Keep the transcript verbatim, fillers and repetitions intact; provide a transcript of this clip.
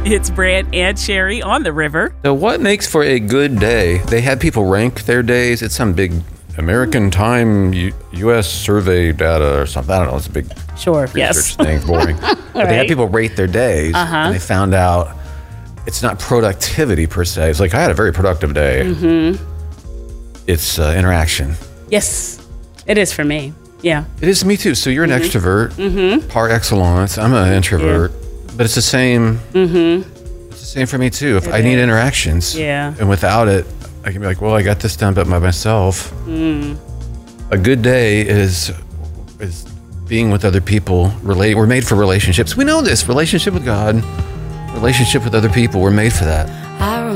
It's Brant and Sherry on the river. So what makes for a good day? They had people rank their days. It's some big American Time U- U.S. survey data or something. I don't know. It's a big Sure, research yes. thing, boring. But Right. they had people rate their days, Uh-huh. and they found out it's not productivity per se. It's like, I had a very productive day. Mm-hmm. It's uh, interaction. Yes, it is for me. Yeah. It is me too. So you're an Mm-hmm. extrovert Mm-hmm. par excellence. I'm an introvert, but it's the same. Mm-hmm. It's the same for me too. If It I need is. interactions, Yeah. and without it, I can be like, well, I got this done, but by myself. Mm. A good day is is being with other people. Relate. We're made for relationships. We know this. Relationship with God, relationship with other people. We're made for that.